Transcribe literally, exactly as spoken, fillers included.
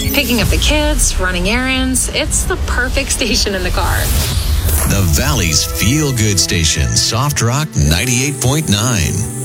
picking up the kids, running errands. It's the perfect station in the car. The Valley's feel-good station, Soft Rock ninety-eight point nine.